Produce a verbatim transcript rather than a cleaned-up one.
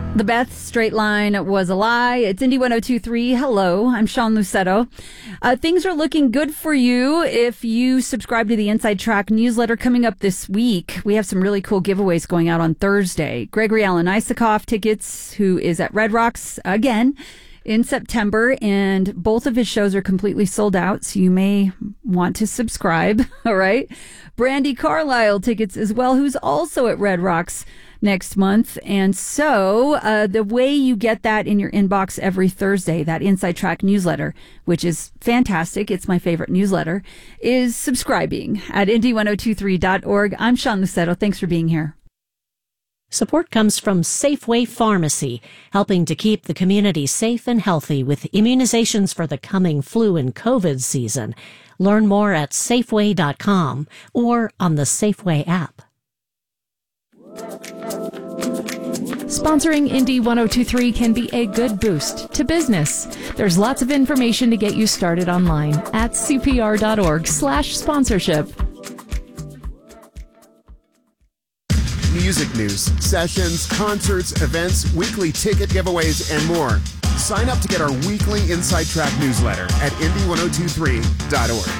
The Beth straight line was a lie. It's Indy one oh two point three. Hello, I'm Sean Lucetto. Uh, things are looking good for you if you subscribe to the Inside Track newsletter. Coming up this week, we have some really cool giveaways going out on Thursday. Gregory Alan Isakov tickets, who is at Red Rocks again in September, and both of his shows are completely sold out, so you may want to subscribe. All right. Brandi Carlile tickets as well, who's also at Red Rocks next month. And so uh, the way you get that in your inbox every Thursday, that Inside Track newsletter, which is fantastic, it's my favorite newsletter, is subscribing at indy ten twenty-three dot org. I'm Sean Lucetto. Thanks for being here. Support comes from Safeway Pharmacy, helping to keep the community safe and healthy with immunizations for the coming flu and COVID season. Learn more at safeway dot com or on the Safeway app. Sponsoring Indy ten twenty-three can be a good boost to business. There's lots of information to get you started online at c p r dot org slash sponsorship. Music news, sessions, concerts, events, weekly ticket giveaways, and more. Sign up to get our weekly Inside Track newsletter at indy ten twenty-three dot org.